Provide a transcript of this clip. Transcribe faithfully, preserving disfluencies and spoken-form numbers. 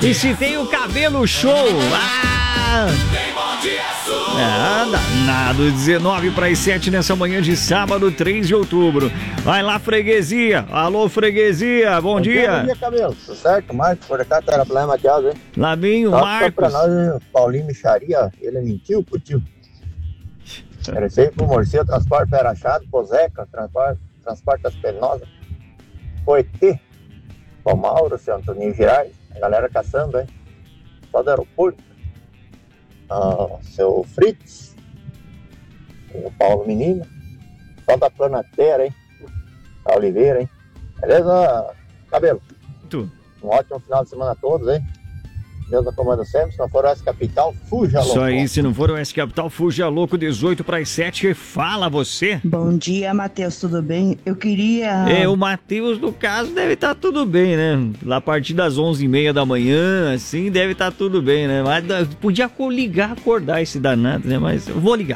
E se tem o cabelo show, ah! É, danado, dezenove para as sete nessa manhã de sábado, três de outubro. Vai lá, freguesia. Alô, freguesia, bom, bom dia. Bom dia, cabelo. Tudo certo? Marcos, por cá, tá problema de água, hein? Labinho, Só Marcos. pra nós, o Paulinho Micharia, ele mentiu pro tio. Era sempre pro Morceu, transporte Pé Rachado, pro Zeca, transporte, transporte das Penosas, pro E T, pro Mauro, seu Antoninho Gerais, a galera caçando, hein? Só do aeroporto. Ah, seu Fritz, o Paulo Menino, só da Planatera, hein? A Oliveira, hein? Beleza, cabelo? Tu. Um ótimo final de semana a todos, hein? Deus da comanda sempre. Se não for o S Capital, fuja louco. Isso aí, se não for o S Capital, fuja louco. Dezoito para as sete. Fala você. Bom dia, Matheus, tudo bem? Eu queria... É, o Matheus, no caso, deve estar tudo bem, né? Lá a partir das onze e meia da manhã, assim, deve estar tudo bem, né? Mas podia ligar, acordar esse danado, né? Mas eu vou ligar.